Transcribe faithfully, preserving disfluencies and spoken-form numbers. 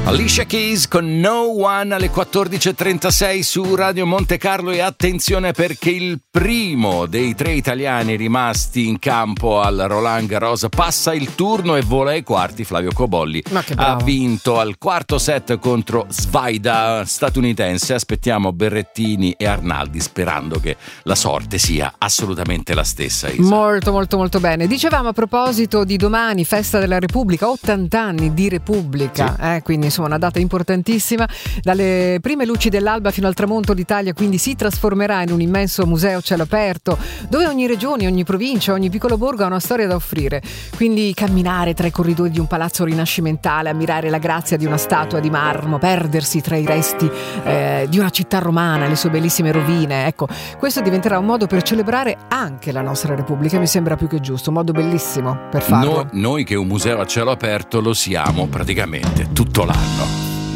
Alicia Keys con No One alle quattordici e trentasei su Radio Monte Carlo, e attenzione perché il primo dei tre italiani rimasti in campo al Roland Garros passa il turno e vola ai quarti. Flavio Cobolli ha vinto al quarto set contro Svajda, statunitense. Aspettiamo Berrettini e Arnaldi sperando che la sorte sia assolutamente la stessa. Isa. Molto molto molto bene. Dicevamo a proposito di domani, festa della Repubblica, ottanta anni di Repubblica, sì. eh, quindi insomma una data importantissima. Dalle prime luci dell'alba fino al tramonto l'Italia quindi si trasformerà in un immenso museo a cielo aperto, dove ogni regione, ogni provincia, ogni piccolo borgo ha una storia da offrire. Quindi camminare tra i corridoi di un palazzo rinascimentale, ammirare la grazia di una statua di marmo, perdersi tra i resti eh, di una città romana, le sue bellissime rovine. Ecco, questo diventerà un modo per celebrare anche la nostra Repubblica, mi sembra più che giusto, un modo bellissimo per farlo. No, noi che un museo a cielo aperto lo siamo praticamente tutto l'anno.